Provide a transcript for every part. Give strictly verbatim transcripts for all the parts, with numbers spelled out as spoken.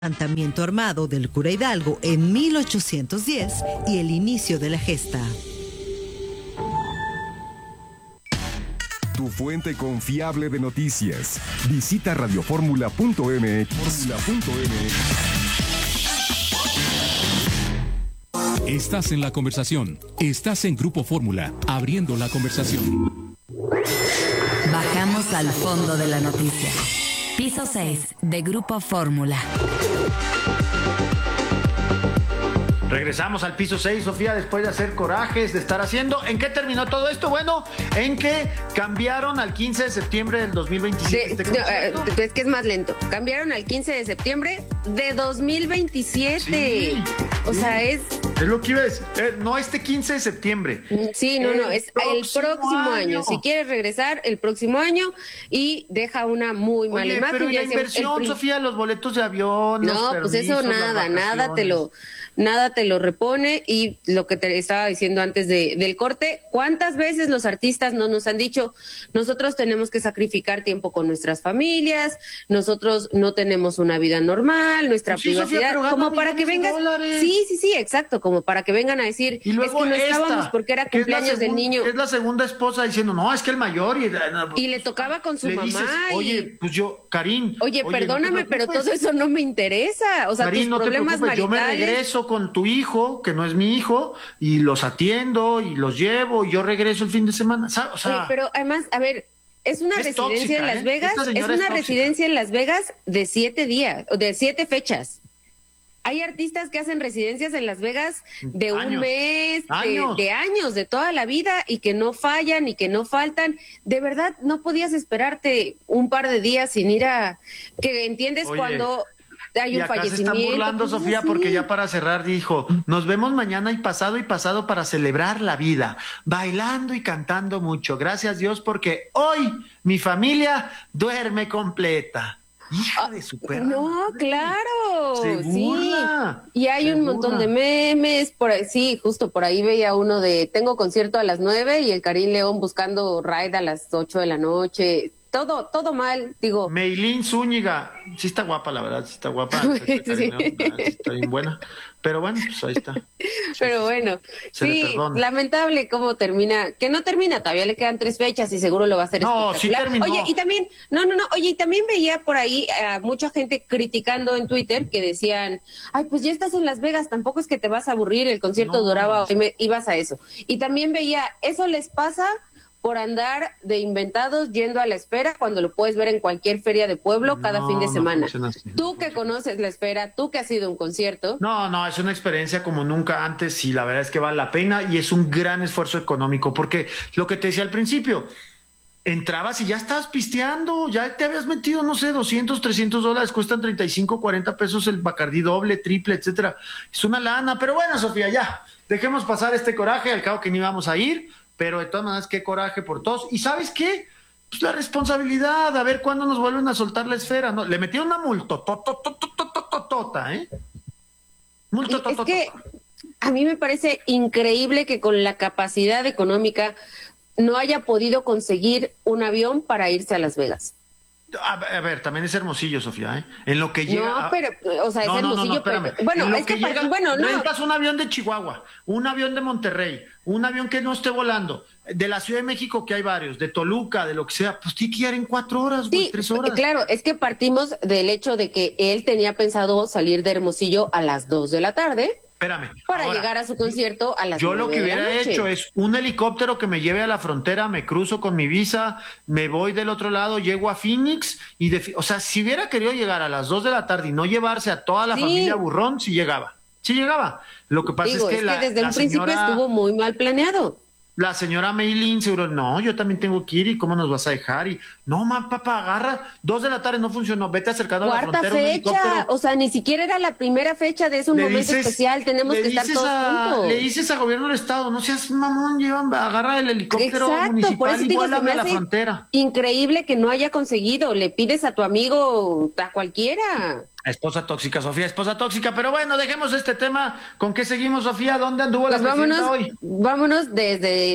levantamiento armado del cura Hidalgo en mil ochocientos diez y el inicio de la gesta. Tu fuente confiable de noticias. Visita radioformula punto m x. Estás en la conversación. Estás en Grupo Fórmula, abriendo la conversación. Bajamos al fondo de la noticia. Piso seis de Grupo Fórmula. Regresamos al piso seis, Sofía, después de hacer corajes, de estar haciendo. ¿En qué terminó todo esto? Bueno, en que cambiaron al quince de septiembre del dos mil veintisiete. De, no, es que es más lento. Cambiaron al quince de septiembre de dos mil veintisiete. Sí, o sí. sea, es... Es lo que iba a decir. Eh, no este quince de septiembre. Sí, no, no, es el próximo año. año. Si quieres regresar, el próximo año, y deja una muy mala Oye, imagen. Pero la inversión, prim... Sofía, los boletos de avión. No, pues eso nada, nada te lo... Nada te lo repone. Y lo que te estaba diciendo antes de, del corte, ¿cuántas veces los artistas no nos han dicho, nosotros tenemos que sacrificar tiempo con nuestras familias, nosotros no tenemos una vida normal, nuestra pues sí, privacidad, Sofía, como para que vengas, sí, sí, sí, exacto, como para que vengan a decir, y luego es que no esta, estábamos porque era cumpleaños del niño. Es la segunda esposa diciendo, no, es que el mayor, y, y le tocaba con su le mamá. Dices, y... Oye, pues yo, Karin. Oye, oye perdóname, no pero todo eso no me interesa, o sea, Karin, tus no problemas te preocupes, maritales. Yo me regreso con tu hijo, que no es mi hijo, y los atiendo y los llevo, y yo regreso el fin de semana. O sea, Oye, pero además, a ver, es una es residencia tóxica, en Las ¿eh? Vegas, es una es residencia en Las Vegas de siete días, o de siete fechas. Hay artistas que hacen residencias en Las Vegas de años, un mes, años. De, de años, de toda la vida, y que no fallan y que no faltan. De verdad, no podías esperarte un par de días sin ir a... que entiendes Oye. cuando... Hay un y acá fallecimiento. Se están burlando, pues, Sofía, sí. porque ya para cerrar dijo, nos vemos mañana y pasado y pasado para celebrar la vida, bailando y cantando mucho. Gracias Dios porque hoy mi familia duerme completa. Hija de su perra. No, claro. Se burla, sí. Y hay un burla. montón de memes. Por ahí, sí, justo por ahí veía uno de tengo concierto a las nueve y el Karim León buscando ride a las ocho de la noche. Todo, todo mal, digo. Meilín Zúñiga, sí está guapa, la verdad, sí está guapa. Sí. Sí, está bien buena. Pero bueno, pues ahí está. Pero bueno, Se sí, lamentable cómo termina, que no termina, todavía le quedan tres fechas y seguro lo va a hacer no, espectacular. Sí terminó. Oye, y también, no, no, no, oye, y también veía por ahí a mucha gente criticando en Twitter que decían, ay, pues ya estás en Las Vegas, tampoco es que te vas a aburrir, el concierto no. duraba, ibas a eso. Y también veía, eso les pasa por andar de inventados yendo a la Esfera cuando lo puedes ver en cualquier feria de pueblo cada no, fin de semana. No tú que conoces la Esfera, tú que has ido a un concierto. No, no, es una experiencia como nunca antes y la verdad es que vale la pena y es un gran esfuerzo económico porque lo que te decía al principio, entrabas y ya estabas pisteando, ya te habías metido, no sé, doscientos, trescientos dólares, cuestan treinta y cinco, cuarenta pesos el Bacardí doble, triple, etcétera. Es una lana, pero bueno, Sofía, ya, dejemos pasar este coraje, al cabo que ni vamos a ir. Pero de todas maneras, qué coraje por todos. ¿Y sabes qué? Pues la responsabilidad, a ver cuándo nos vuelven a soltar la Esfera, ¿no? Le metieron una multotototototota, ¿eh? Multotototota. Es que a mí me parece increíble que con la capacidad económica no haya podido conseguir un avión para irse a Las Vegas. A ver, a ver, también es Hermosillo, Sofía, ¿eh? En lo que llega... No, pero, o sea, es no, Hermosillo, no, no, pero... espérame. Bueno, en lo es que, que llega, bueno, no. rentas un avión de Chihuahua, un avión de Monterrey, un avión que no esté volando, de la Ciudad de México, que hay varios, de Toluca, de lo que sea, pues tiene que ir en cuatro horas, güey, sí, tres horas. Claro, es que partimos del hecho de que él tenía pensado salir de Hermosillo a las dos de la tarde. Espérame. Para ahora, llegar a su concierto a las Yo lo que hubiera hecho es un helicóptero que me lleve a la frontera, me cruzo con mi visa, me voy del otro lado, llego a Phoenix y, de, o sea, si hubiera querido llegar a las dos de la tarde y no llevarse a toda la sí. familia burrón, sí llegaba, sí llegaba. Lo que pasa Digo, es que, es la, que desde la un principio señora... estuvo muy mal planeado. La señora Meilín seguro, no, yo también tengo que ir y cómo nos vas a dejar y no, ma, papá, agarra, dos de la tarde no funcionó, vete acercando a la frontera. Cuarta fecha, o sea, ni siquiera era la primera fecha de ese momento dices, especial, tenemos que estar todos a, juntos. Le dices a gobierno del estado, no seas mamón, llevan, agarra el helicóptero Exacto, municipal por eso y digo, vuélame a la frontera. Increíble que no haya conseguido, le pides a tu amigo, a cualquiera. Esposa tóxica, Sofía, esposa tóxica, pero bueno, dejemos este tema. ¿Con qué seguimos, Sofía? ¿Dónde anduvo la pues vámonos, hoy? Vámonos desde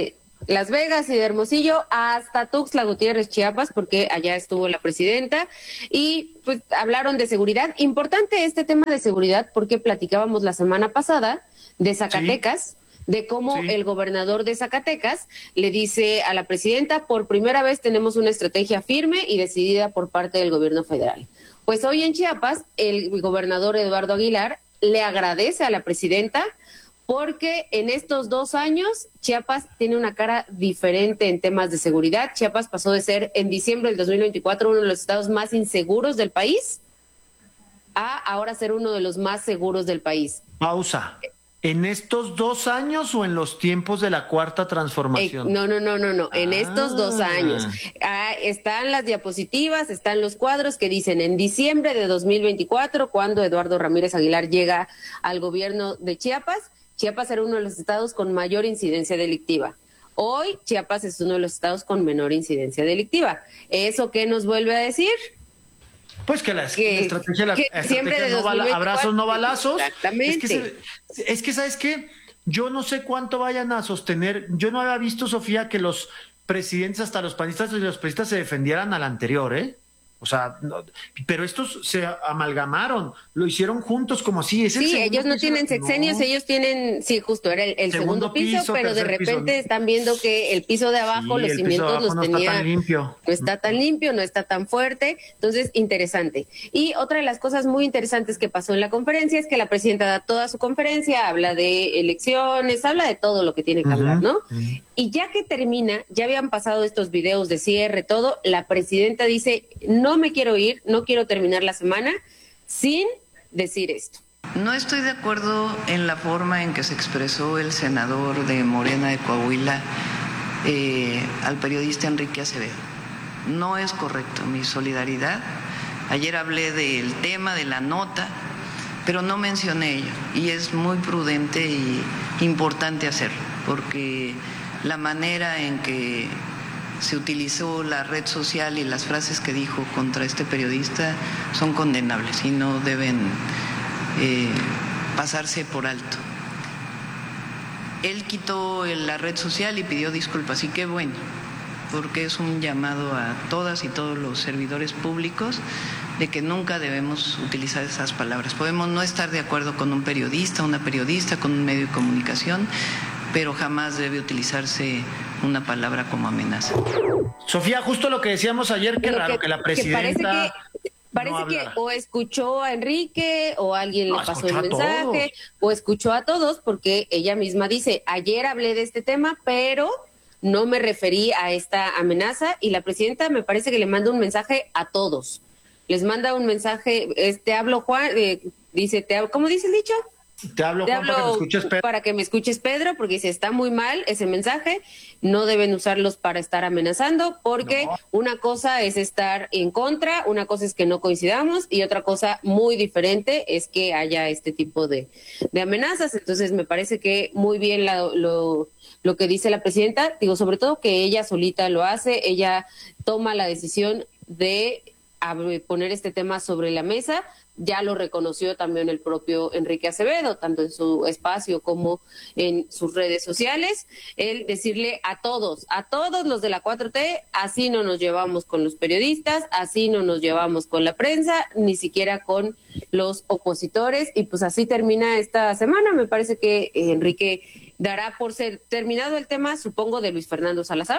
Las Vegas y de Hermosillo hasta Tuxtla Gutiérrez, Chiapas, porque allá estuvo la presidenta y pues hablaron de seguridad. Importante este tema de seguridad porque platicábamos la semana pasada de Zacatecas, sí. de cómo sí. el gobernador de Zacatecas le dice a la presidenta, por primera vez tenemos una estrategia firme y decidida por parte del gobierno federal. Pues hoy en Chiapas, el gobernador Eduardo Aguilar le agradece a la presidenta porque en estos dos años Chiapas tiene una cara diferente en temas de seguridad. Chiapas pasó de ser en diciembre del dos mil veinticuatro uno de los estados más inseguros del país a ahora ser uno de los más seguros del país. Pausa. ¿En estos dos años o en los tiempos de la cuarta transformación? Eh, no, no, no, no, no, en ah. estos dos años. Ah, están las diapositivas, están los cuadros que dicen en diciembre de dos mil veinticuatro, cuando Eduardo Ramírez Aguilar llega al gobierno de Chiapas, Chiapas era uno de los estados con mayor incidencia delictiva. Hoy Chiapas es uno de los estados con menor incidencia delictiva. ¿Eso qué nos vuelve a decir? Pues que la, que, la estrategia, la que estrategia siempre de no bala, abrazos, no balazos. Exactamente. Es que, se, es que, ¿sabes qué? Yo no sé cuánto vayan a sostener. Yo no había visto, Sofía, que los presidentes, hasta los panistas y los presidentes se defendieran al anterior, ¿eh? O sea, no, pero estos se amalgamaron, lo hicieron juntos como así. ¿Es sí, ellos no piso? tienen sexenios, no. ellos tienen, sí, justo, era el, el segundo, segundo piso, piso pero de repente piso. están viendo que el piso de abajo, sí, los cimientos abajo los no tenía, está tan limpio. no está tan limpio, no está tan fuerte, entonces interesante. Y otra de las cosas muy interesantes que pasó en la conferencia es que la presidenta da toda su conferencia, habla de elecciones, habla de todo lo que tiene que uh-huh. hablar, ¿no? Uh-huh. Y ya que termina, ya habían pasado estos videos de cierre, todo, la presidenta dice, no me quiero ir, no quiero terminar la semana sin decir esto. No estoy de acuerdo en la forma en que se expresó el senador de Morena de Coahuila eh, al periodista Enrique Acevedo. No es correcto, mi solidaridad. Ayer hablé del tema, de la nota, pero no mencioné ello. Y es muy prudente y importante hacerlo, porque la manera en que se utilizó la red social y las frases que dijo contra este periodista son condenables y no deben eh, pasarse por alto. Él quitó la red social y pidió disculpas, y qué bueno, porque es un llamado a todas y todos los servidores públicos de que nunca debemos utilizar esas palabras. Podemos no estar de acuerdo con un periodista, una periodista, con un medio de comunicación, pero jamás debe utilizarse una palabra como amenaza. Sofía, justo lo que decíamos ayer, qué raro que, que la presidenta... Que parece que, parece no que o escuchó a Enrique o alguien no, le pasó el mensaje o escuchó a todos, porque ella misma dice, ayer hablé de este tema, pero no me referí a esta amenaza, y la presidenta me parece que le manda un mensaje a todos. Les manda un mensaje, este hablo Juan, eh, dice, te hablo, ¿cómo dice el dicho? Te hablo, Te Juan, hablo para que me escuches, Pedro. Para que me escuches, Pedro, porque dice, está muy mal ese mensaje, no deben usarlos para estar amenazando, porque no. Una cosa es estar en contra, una cosa es que no coincidamos, y otra cosa muy diferente es que haya este tipo de, de amenazas. Entonces me parece que muy bien la, lo, lo que dice la presidenta, digo, sobre todo que ella solita lo hace, ella toma la decisión de poner este tema sobre la mesa. Ya lo reconoció también el propio Enrique Acevedo, tanto en su espacio como en sus redes sociales, el decirle a todos, a todos los de la cuatro T, así no nos llevamos con los periodistas, así no nos llevamos con la prensa, ni siquiera con los opositores, y pues así termina esta semana. Me parece que Enrique dará por ser terminado el tema, supongo, de Luis Fernando Salazar.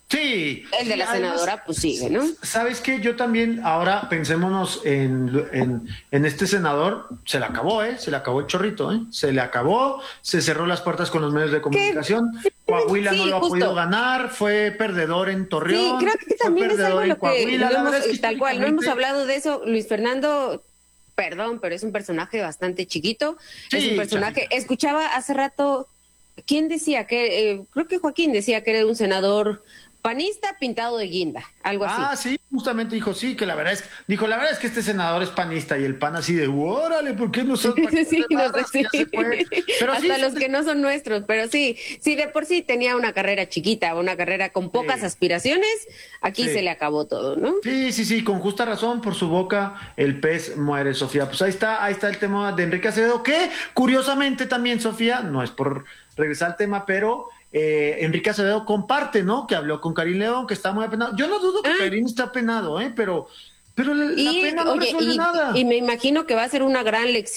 Sí. El de la además, senadora, pues sigue, ¿no? ¿Sabes qué? Yo también, ahora pensémonos en, en, en este senador, se le acabó, ¿eh? Se le acabó el chorrito, ¿eh? Se le acabó, se cerró las puertas con los medios de comunicación. ¿Qué? Coahuila sí, no lo justo. ha podido ganar, fue perdedor en Torreón. Sí, creo que también es algo lo que, lo hemos, es que tal cual, no hemos hablado de eso. Luis Fernando, perdón, pero es un personaje bastante chiquito, sí, es un personaje, chavita. Escuchaba hace rato, ¿quién decía? que eh, Creo que Joaquín decía que era un senador panista pintado de guinda, algo así. Ah, sí, justamente dijo, sí, que la verdad es, dijo, la verdad es que este senador es panista, y el pan así de, órale, ¿por qué no son panistas? Sí, no sé, sí. Pero hasta sí, los sí, que no son nuestros, pero sí, sí, de por sí tenía una carrera chiquita, una carrera con pocas sí. aspiraciones, aquí sí. se le acabó todo, ¿no? Sí, sí, sí, con justa razón, por su boca el pez muere, Sofía. Pues ahí está, ahí está el tema de Enrique Acevedo, que curiosamente también, Sofía, no es por regresar al tema, pero eh, Enrique Acevedo comparte, ¿no? Que habló con Karim León, que está muy apenado. Yo no dudo que ah. Karim está apenado, ¿eh? Pero, pero la, y, la pena no oye, resuelve y, nada. Y me imagino que va a ser una gran lección